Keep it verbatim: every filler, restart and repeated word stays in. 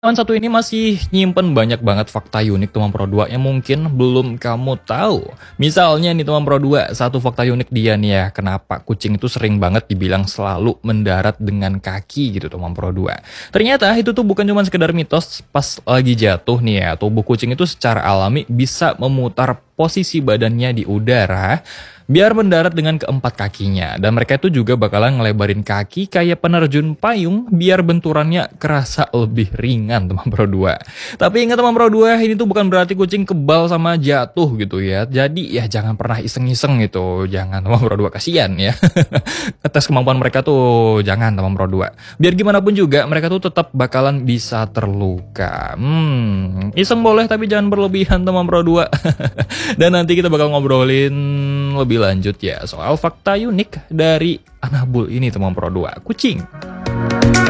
Teman satu ini masih nyimpen banyak banget fakta unik teman Pro dua yang mungkin belum kamu tahu. Misalnya nih teman Pro dua, satu fakta unik dia nih ya, kenapa kucing itu sering banget dibilang selalu mendarat dengan kaki gitu teman Pro dua. Ternyata itu tuh bukan cuma sekedar mitos, pas lagi jatuh nih ya, tubuh kucing itu secara alami bisa memutar posisi badannya di udara biar mendarat dengan keempat kakinya. Dan mereka itu juga bakalan ngelebarin kaki kayak penerjun payung biar benturannya kerasa lebih ringan teman Pro dua. Tapi ingat teman Pro dua, ini tuh bukan berarti kucing kebal sama jatuh gitu ya. Jadi ya jangan pernah iseng-iseng gitu. Jangan teman Pro dua, kasihan ya. Ngetes kemampuan mereka tuh jangan teman Pro dua. Biar gimana pun juga mereka tuh tetap bakalan bisa terluka. Hmm, iseng boleh tapi jangan berlebihan teman Pro dua. Dan nanti kita bakal ngobrolin lebih lanjut ya soal fakta unik dari Anabul ini teman Pro dua, kucing.